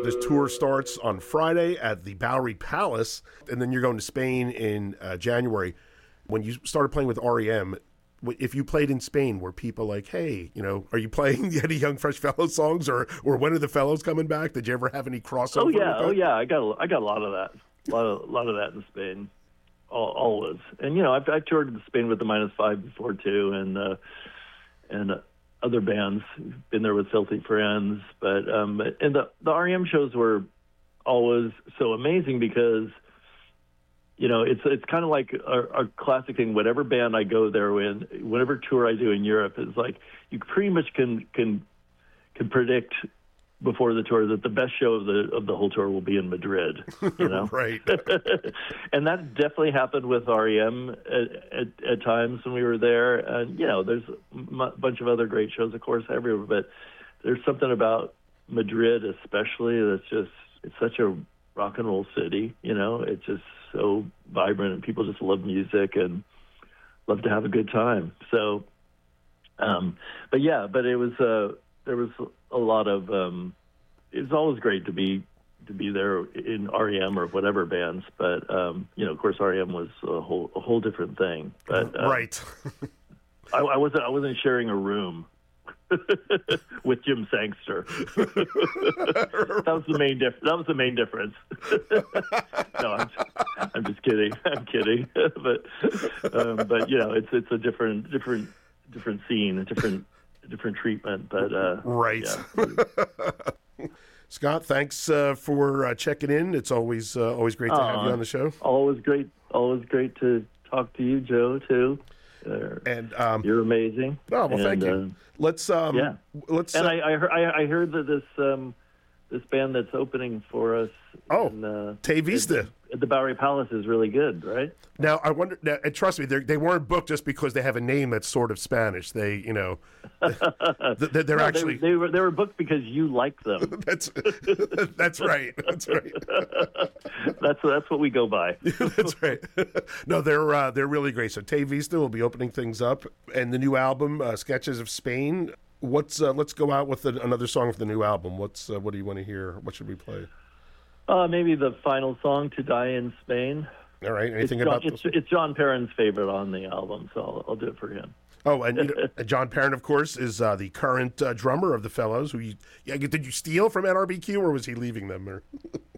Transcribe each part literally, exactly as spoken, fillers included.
this tour starts on Friday at the Bowery Palace, and then you're going to Spain in uh, January. When you started playing with R E M, if you played in Spain, were people like, hey, you know, are you playing any Young Fresh Fellows songs, or or when are the Fellows coming back? Did you ever have any crossover? Oh yeah, oh yeah, I got a, I got a lot of that, a lot of a lot of that in Spain, always. And you know, I've, I've toured in Spain with the Minus Five before too, and uh, and uh, other bands. Been there with Filthy Friends, but um, and the the R E M shows were always so amazing because, you know, it's it's kind of like a, a classic thing. Whatever band I go there with, whatever tour I do in Europe, is like you pretty much can can can predict before the tour that the best show of the of the whole tour will be in Madrid. You know, right? And that definitely happened with R E M at, at, at times when we were there. And you know, there's a m- bunch of other great shows, of course, everywhere. But there's something about Madrid, especially, that's just it's such a rock and roll city. You know, it's just so vibrant, and people just love music and love to have a good time. So, um, but yeah, but it was uh, there was a lot of um, it was always great to be to be there in R E M or whatever bands, but um, you know, of course, R E M was a whole a whole different thing. But um, right, I, I wasn't I wasn't sharing a room with Jim Sangster. That was the main diff- That was the main difference. No, I'm, I'm just kidding. I'm kidding. but um, but you know, it's it's a different different different scene, a different different treatment. But uh, right. Yeah. Scott, thanks uh, for uh, checking in. It's always uh, always great to uh, have you on the show. Always great. Always great to talk to you, Joe. Too. Uh, and um, you're amazing. Oh well, and, thank you. Uh, let's um, yeah. Let's. And uh, I, I heard I, I heard that this um, this band that's opening for us. Oh, in, uh, Te Vista. At, at the Bowery Palace is really good, right? Now I wonder. Now, and trust me, they weren't booked just because they have a name that's sort of Spanish. They, you know, they're, they're no, actually they, they were they were booked because you like them. that's that's right. That's right. that's that's what we go by. That's right. No, they're uh, they're really great. So Te Vista will be opening things up, and the new album, uh, Sketches of Spain. What's uh, let's go out with the, another song for the new album. What's uh, what do you want to hear? What should we play? Uh, maybe the final song, "To Die in Spain." All right. Anything it's about John, it's, it's John Perrin's favorite on the album, so I'll, I'll do it for him. Oh, and you know, John Perrin, of course, is uh, the current uh, drummer of the Fellows. Who you, yeah, did you steal from N R B Q, or was he leaving them? Or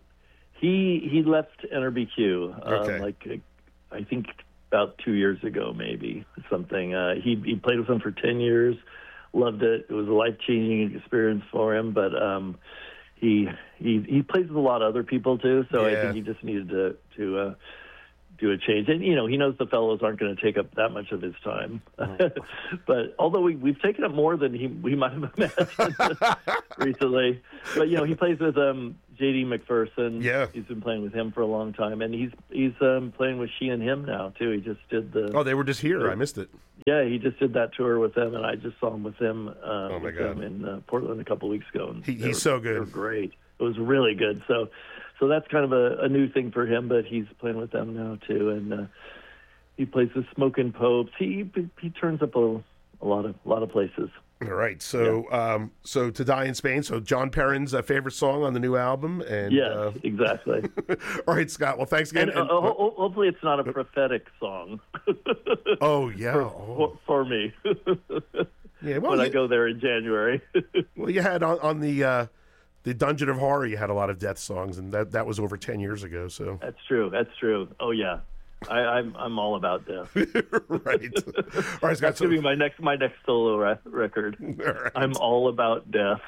he he left N R B Q okay. um, like I think about two years ago, maybe something. Uh, he he played with them for ten years, loved it. It was a life changing experience for him, but. Um, He he he plays with a lot of other people too, so yeah. I think he just needed to to uh, do a change. And you know, he knows the Fellows aren't going to take up that much of his time. Oh. But although we we've taken up more than he we might have imagined recently. But you know, he plays with um, J D McPherson. Yeah, he's been playing with him for a long time, and he's he's um, playing with She and Him now too. He just did the. Oh, they were just here. The, I missed it. Yeah, he just did that tour with them, and I just saw him with him. Uh, oh my with God! Them in uh, Portland a couple weeks ago. And he, he's were, so good. They were great. It was really good. So, so that's kind of a, a new thing for him. But he's playing with them now too, and uh, he plays with Smokin' Popes. He he turns up a, a lot of a lot of places. All right, so yeah. um, so To Die in Spain. So John Perrin's uh, favorite song on the new album, and yeah, uh, exactly. All right, Scott. Well, thanks again. And, uh, and, ho- hopefully, it's not a prophetic song. Oh yeah, for, oh. for, for me. Yeah, well, when you, I go there in January. Well, you had on, on the uh, the Dungeon of Horror, you had a lot of death songs, and that that was over ten years ago. So that's true. That's true. Oh yeah. I, I'm I'm all about death. Right. All right, Scott. That's gonna be my next my next solo re- record. Right. I'm all about death.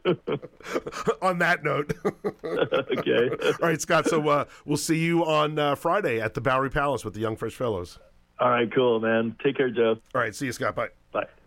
On that note. Okay. All right, Scott. So uh, we'll see you on uh, Friday at the Bowery Palace with the Young Fresh Fellows. All right, cool, man. Take care, Joe. All right, see you, Scott. Bye. Bye.